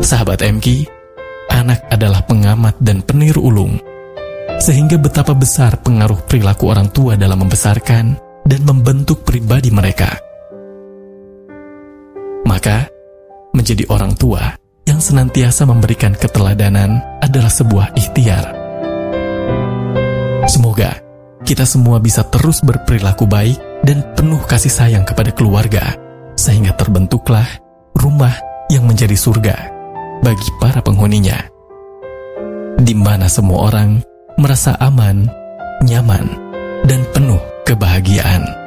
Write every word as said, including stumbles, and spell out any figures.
Sahabat M K, anak adalah pengamat dan peniru ulung, sehingga betapa besar pengaruh perilaku orang tua dalam membesarkan dan membentuk pribadi mereka. Maka, menjadi orang tua yang senantiasa memberikan keteladanan adalah sebuah ikhtiar. Semoga kita semua bisa terus berperilaku baik dan penuh kasih sayang kepada keluarga, sehingga terbentuklah rumah yang menjadi surga bagi para penghuninya, di mana semua orang merasa aman, nyaman, dan penuh kebahagiaan.